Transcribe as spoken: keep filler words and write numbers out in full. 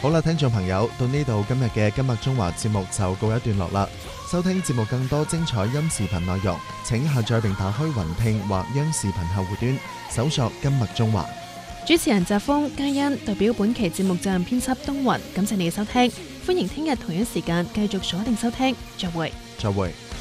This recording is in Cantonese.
好啦，聽眾朋友，到呢度今日嘅今日中華節目就告一段落啦。收聽節目更多精彩音視頻內容，請下載並打開雲聽或央視頻客戶端，搜索今日中華。 主持人澤峰、嘉欣代表本期節目責任編輯東雲，感謝你嘅收聽，歡迎聽日同樣時間繼續鎖定收聽，再會。 再會。